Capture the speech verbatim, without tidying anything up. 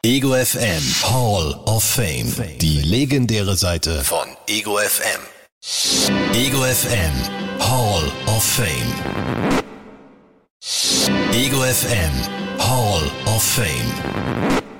Ego F M Hall of Fame. Die legendäre Seite von Ego F M. Ego F M Hall of Fame. Ego F M Hall of Fame.